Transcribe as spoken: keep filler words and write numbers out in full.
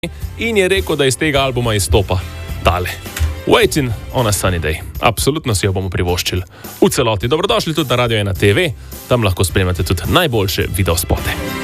in je rekel, da iz tega albuma izstopa tale. Waiting on a Sunny Day. Absolutno si jo bomo privoščili v celoti. Dobrodošli tudi na Radio ena te ve, tam lahko spremljate tudi najboljše videospote.